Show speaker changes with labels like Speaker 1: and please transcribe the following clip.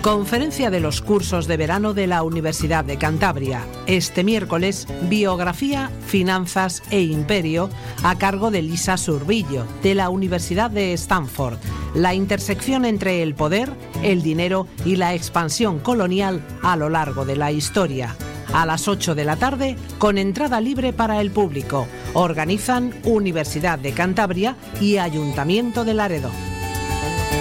Speaker 1: Conferencia de los cursos de verano de la Universidad de Cantabria. Este miércoles, Biografía, Finanzas e Imperio, a cargo de Lisa Surbillo, de la Universidad de Stanford. La intersección entre el poder, el dinero y la expansión colonial a lo largo de la historia. A las 8 de la tarde, con entrada libre para el público. Organizan Universidad de Cantabria y Ayuntamiento de Laredo.